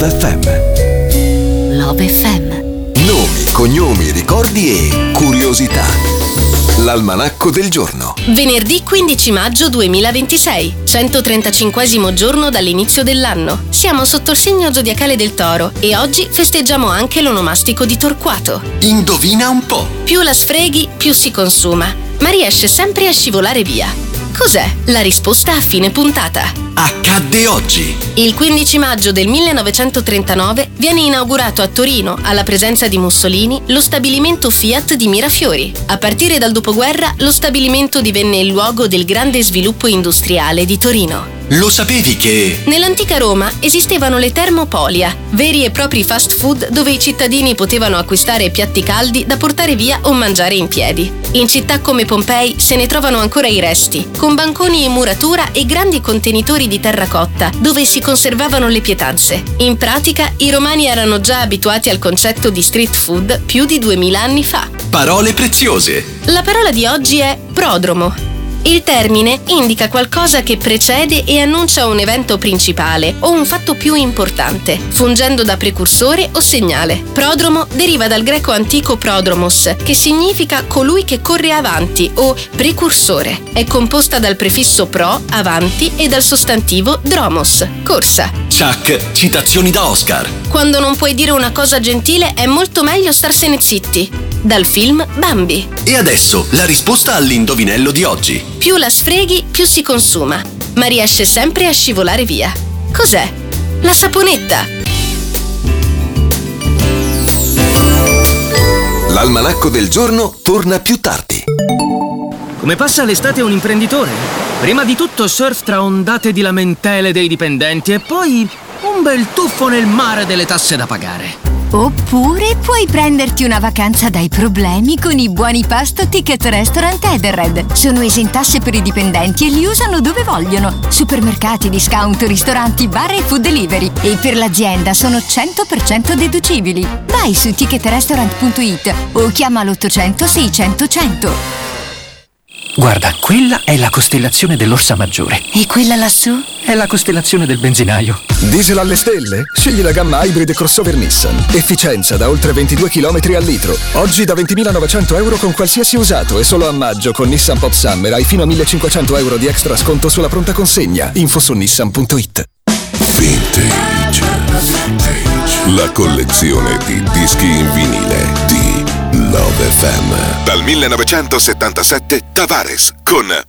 FM. Love FM. Nomi, cognomi, ricordi e curiosità. L'almanacco del giorno. Venerdì 15 maggio 2026, 135esimo giorno dall'inizio dell'anno. Siamo sotto il segno zodiacale del Toro e oggi festeggiamo anche l'onomastico di Torquato. Indovina un po'. Più la sfreghi, più si consuma, ma riesce sempre a scivolare via. Cos'è? La risposta a fine puntata. Accadde oggi. Il 15 maggio del 1939 viene inaugurato a Torino, alla presenza di Mussolini, lo stabilimento Fiat di Mirafiori. A partire dal dopoguerra, lo stabilimento divenne il luogo del grande sviluppo industriale di Torino. Lo sapevi che... Nell'antica Roma esistevano le Termopolia, veri e propri fast food dove i cittadini potevano acquistare piatti caldi da portare via o mangiare in piedi. In città come Pompei se ne trovano ancora i resti, con banconi in muratura e grandi contenitori di terracotta dove si conservavano le pietanze. In pratica, i romani erano già abituati al concetto di street food più di 2000 anni fa. Parole preziose. La parola di oggi è prodromo. Il termine indica qualcosa che precede e annuncia un evento principale o un fatto più importante, fungendo da precursore o segnale. Prodromo deriva dal greco antico prodromos, che significa colui che corre avanti o precursore. È composta dal prefisso pro, avanti, e dal sostantivo dromos, corsa. Chuck, citazioni da Oscar. Quando non puoi dire una cosa gentile è molto meglio starsene zitti. Dal film Bambi. E adesso la risposta all'indovinello di oggi. Più la sfreghi, più si consuma, ma riesce sempre a scivolare via. Cos'è? La saponetta. L'almanacco del giorno torna più tardi. Come passa l'estate un imprenditore? Prima di tutto surf tra ondate di lamentele dei dipendenti e poi un bel tuffo nel mare delle tasse da pagare. Oppure puoi prenderti una vacanza dai problemi con i buoni pasto Ticket Restaurant Edenred. Sono esentasse per i dipendenti e li usano dove vogliono. Supermercati, discount, ristoranti, bar e food delivery. E per l'azienda sono 100% deducibili. Vai su ticketrestaurant.it o chiama l'800 600 100. Guarda, quella è la costellazione dell'Orsa Maggiore. E quella lassù? È la costellazione del benzinaio. Diesel alle stelle? Scegli la gamma hybrid crossover Nissan. Efficienza da oltre 22 km al litro. Oggi da 20.900 euro con qualsiasi usato e solo a maggio con Nissan Pop Summer hai fino a 1.500 euro di extra sconto sulla pronta consegna. Info su nissan.it. Vintage. La collezione di dischi in vinile di Love FM. Dal 1977 Tavares con